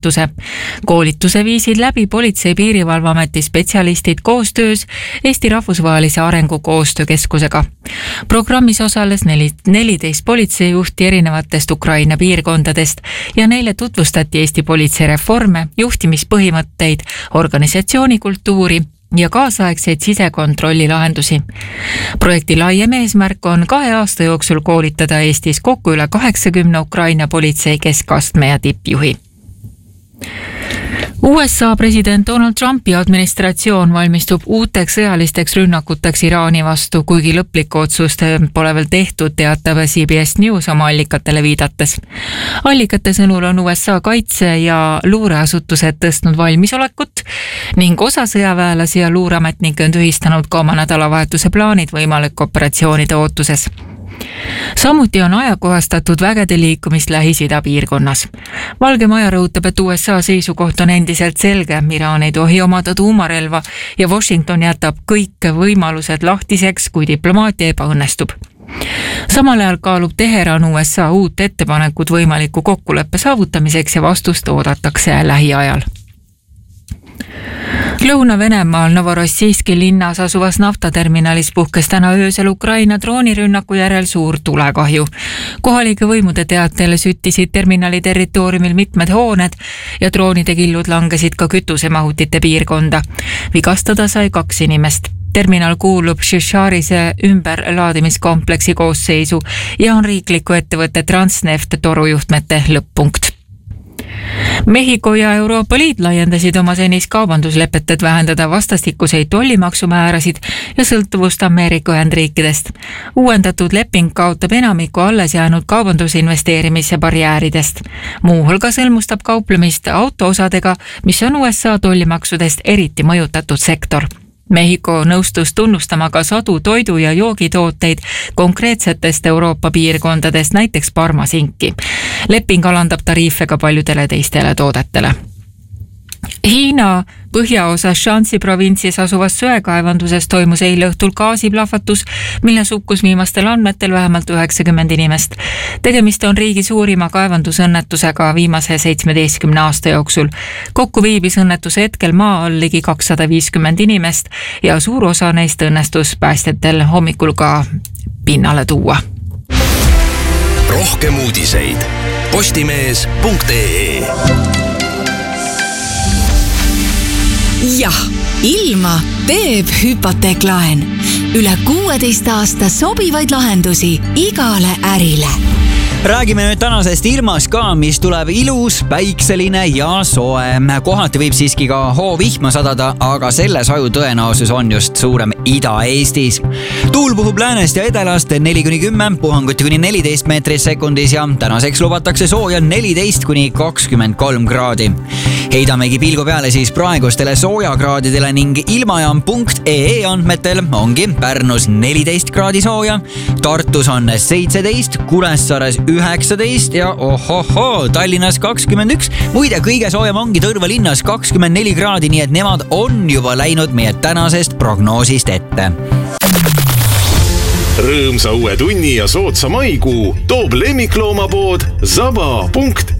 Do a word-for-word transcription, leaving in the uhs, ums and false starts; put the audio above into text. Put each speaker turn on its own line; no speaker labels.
koolituse. Koolituse viisid läbi Politsei- Piirivalveameti spetsialistid koostöös Eesti Rahvusvahelise Arengu Koostöökeskusega. Programmis osales neliteist politseijuhti erinevatest Ukraina piirkondadest ja neile tutvustati Eesti politsei reforme, juhtimispõhimõtteid, organisatsioonikultuuri ja kaasaegseid sisekontrolli lahendusi. Projekti laiem eesmärk on kahe aasta jooksul koolitada Eestis kokku üle kaheksakümne Ukraina politsei keskastme ja tippjuhi. U S A president Donald Trumpi administratsioon valmistub uuteks sõjalisteks rünnakuteks Iraani vastu, kuigi lõplikku otsust pole veel tehtud, teatab C B S News oma allikatele viidates. Allikate sõnul on U S A kaitse- ja luureasutused tõstnud valmisolekut ning osa sõjaväelasi ja luureametnikke on tühistanud ka oma nädalavahetuse plaanid võimalik operatsioonide ootuses. Samuti on ajakohastatud vägede liikumist Lähis-Ida piirkonnas. Valge Maja rõhutab, et U S A seisukoht on endiselt selge, Iraan ei tohi omada tuumarelva ja Washington jätab kõik võimalused lahtiseks, kui diplomaatia ebaõnnestub. Samal ajal kaalub Teheran U S A uut ettepanekut võimaliku kokkuleppe saavutamiseks ja vastust oodatakse lähiajal. Lõuna-Venemaal Novorossijski linnas asuvas naftaterminalis puhkes täna öösel Ukraina droonirünnaku järel suur tulekahju. Kohalike võimude teatel süttisid terminali territooriumil mitmed hooned ja droonide killud langesid ka kütusemahutite piirkonda. Vigastada sai kaks inimest. Terminal kuulub Šešarise ümberlaadimiskompleksi koosseisu ja on riikliku ettevõtte Transneft torujuhtmete lõpp-punkt. Mehhiko ja Euroopa Liit laiendasid oma senis kaubanduslepet, et vähendada vastastikuseid tollimaksumäärasid ja sõltuvust Ameerika Ühendriikidest. Uuendatud leping kaotab enamiku alles jäänud kaubandusinvesteerimise barjääridest. Muuhulgas hõlmustab kauplemist autoosadega, mis on U S A tollimaksudest eriti mõjutatud sektor. Mehhiko nõustus tunnustama ka sadu toidu- ja joogitooteid konkreetsetest Euroopa piirkondadest, näiteks parmasinki. Leping alandab tariife ka paljudele teistele toodetele. Hiina põhjaosas Shanxi provintsis asuvas söekaevanduses toimus eile õhtul gaasiplahvatus, milles hukkus viimastel andmetel vähemalt üheksakümmend inimest. Tegemist on riigi suurima kaevandusõnnetusega viimase seitsmeteistkümne aasta jooksul. Kokku viibis õnnetuse hetkel maa all ligi kakssada viiskümmend inimest ja suur osa neist õnnestus päästjatel hommikul ka pinnale tuua.
Rohkem uudiseid postimees punkt ee.
Jah, ilma teeb hüpoteeklaen. Üle kuueteist aasta sobivaid lahendusi igale ärile.
Räägime nüüd tänasest ilmast ka, mis tuleb ilus, päikseline ja soe. Kohati võib siiski ka hoovihma sadada, aga selle saju tõenäosus on just suurem Ida-Eestis. Tuul puhub läänest ja edelast neli kuni kümme, puhanguti kuni neliteist meetrit sekundis ja tänaseks lubatakse sooja neliteist kuni kakskümmend kolm kraadi. Heidamegi pilgu peale siis praegustele soojakraadidele ning ilmajaam punkt ee andmetel ongi Pärnus neliteist kraadi sooja, Tartus on seitseteist, Kuressaares üheksateist ja ohohoo, Tallinnas kakskümmend üks. Muide, kõige soojem ongi Tõrva linnas kakskümmend neli kraadi, nii et nemad on juba läinud meie tänasest prognoosist ette.
Rõõmsa uue tunni ja sootsa maikuu toob lemmikloomapood zaba punkt